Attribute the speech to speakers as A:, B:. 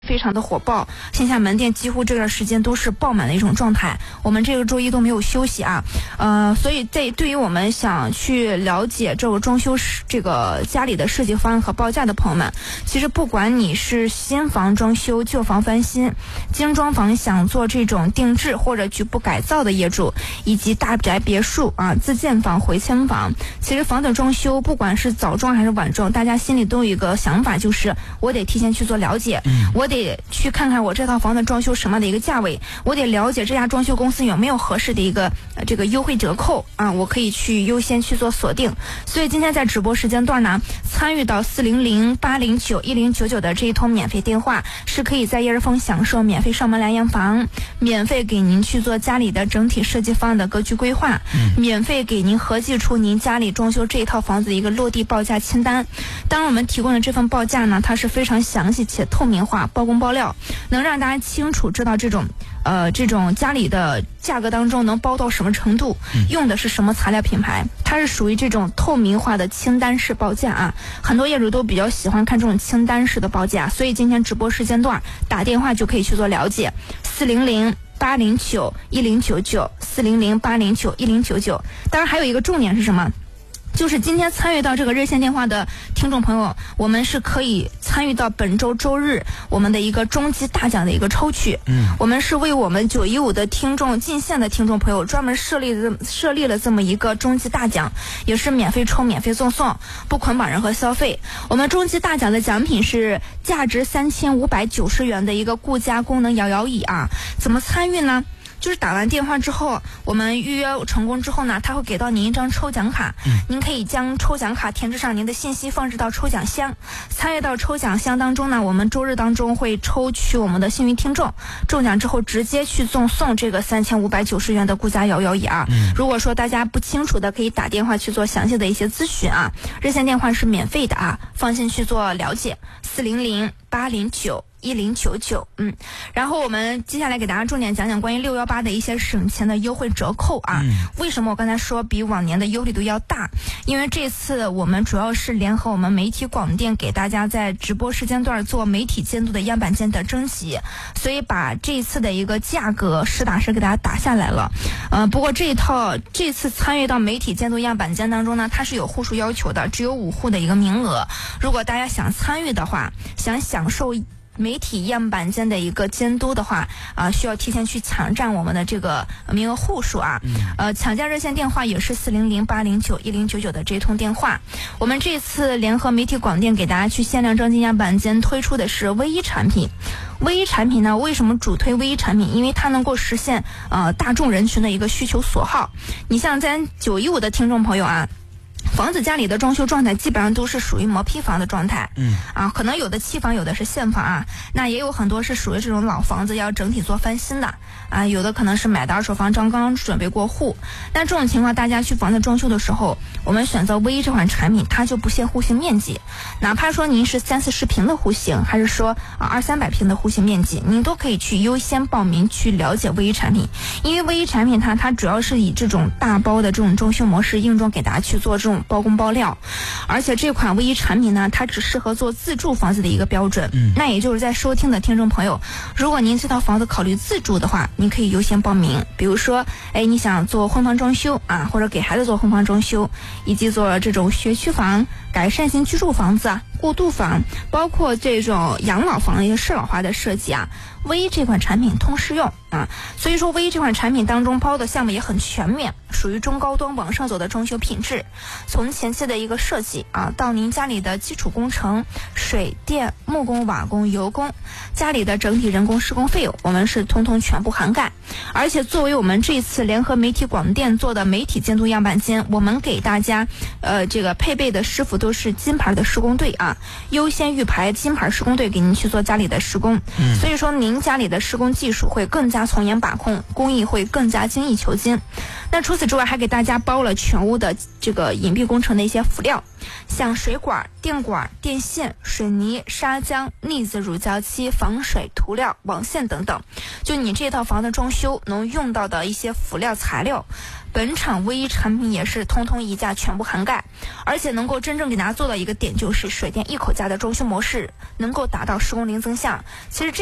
A: 非常的火爆，线下门店几乎这段时间都是爆满的一种状态。我们这个周一都没有休息啊，所以对于我们想去了解这个装修这个家里的设计方案和报价的朋友们，其实不管你是新房装修、旧房翻新、精装房想做这种定制或者局部改造的业主，以及大宅别墅啊、自建房、回迁房，其实房子装修不管是早装还是晚装，大家心里都有一个想法，就是我得提前去做了解，我得去看看我这套房子装修什么的一个价位，我得了解这家装修公司有没有合适的一个这个优惠折扣啊，我可以去优先去做锁定。所以今天在直播时间段呢，参与到400-809-1099的这一通免费电话，是可以在叶日丰享受免费上门来验房，免费给您去做家里的整体设计方案的格局规划，免费给您合计出您家里装修这一套房子的一个落地报价清单。当然我们提供的这份报价呢，它是非常详细且透明化，包工包料，能让大家清楚知道这种家里的价格当中能包到什么程度，用的是什么材料品牌，它是属于这种透明化的清单式报价啊。很多业主都比较喜欢看这种清单式的报价，所以今天直播时间段打电话就可以去做了解，400-809-1099，400-809-1099。当然还有一个重点是什么？就是今天参与到这个热线电话的听众朋友，我们是可以参与到本周周日我们的一个中级大奖的一个抽取。我们是为我们915的听众进线的听众朋友专门设立了这么一个中级大奖，也是免费抽免费送，不捆绑任何消费。我们中级大奖的奖品是价值3590元的一个顾家功能摇摇椅啊。怎么参与呢？就是打完电话之后，我们预约成功之后呢，他会给到您一张抽奖卡，您可以将抽奖卡填置上您的信息，放置到抽奖箱。参与到抽奖箱当中呢，我们周日当中会抽取我们的幸运听众，中奖之后直接去送这个3590元的顾家摇摇椅啊。如果说大家不清楚的，可以打电话去做详细的一些咨询啊。热线电话是免费的啊，放心去做了解。400-809-1099。然后我们接下来给大家重点讲讲关于618的一些省钱的优惠折扣啊。为什么我刚才说比往年的优惠度要大？因为这次我们主要是联合我们媒体广电给大家在直播时间段做媒体监督的样板间的征集，所以把这次的一个价格实打实给大家打下来了。不过这次参与到媒体监督样板间当中呢，它是有户数要求的，只有5户的一个名额。如果大家想参与的话，想享受媒体样板间的一个监督的话需要提前去抢占我们的这个名额户数啊。抢占热线电话也是400-809-1099的这通电话。我们这次联合媒体广电给大家去限量征集样板间推出的是V1产品。V1产品呢，为什么主推V1产品？因为它能够实现大众人群的一个需求所好。你像咱915的听众朋友啊，房子家里的装修状态基本上都是属于磨坯房的状态，可能有的期房，有的是现房啊，那也有很多是属于这种老房子要整体做翻新的啊，有的可能是买的二手房刚准备过户。但这种情况，大家去房子装修的时候，我们选择V1这款产品，它就不限户型面积，哪怕说您是30-40平的户型，还是说200-300平的户型面积，您都可以去优先报名去了解V1产品。因为V1产品它主要是以这种大包的这种装修模式硬装给大家去做这种包工包料，而且这款V1产品呢，它只适合做自住房子的一个标准。那也就是在收听的听众朋友，如果您这套房子考虑自住的话，您可以优先报名。比如说你想做婚房装修啊，或者给孩子做婚房装修，以及做这种学区房、改善型居住房子啊、过渡房，包括这种养老房的一些适老化的设计啊，V1这款产品通适用啊。所以说V1这款产品当中包的项目也很全面，属于中高端往上走的装修品质。从前期的一个设计啊，到您家里的基础工程、水电、木工、瓦工、油工，家里的整体人工施工费用，我们是通通全部涵盖。而且作为我们这次联合媒体广电做的媒体监督样板间，我们给大家这个配备的师傅都是金牌的施工队啊，优先预排金牌施工队给您去做家里的施工。所以说您家里的施工技术会更加从严把控，工艺会更加精益求精。那除此之外，还给大家包了全屋的这个隐蔽工程的一些辅料，像水管、电管、电线、水泥、砂浆、腻子、乳胶漆、防水涂料、网线等等，就你这套房子装修能用到的一些辅料材料，本场V1产品也是通通一价全部涵盖。而且能够真正给大家做到一个点，就是水电一口价的装修模式，能够达到施工零增项。其实这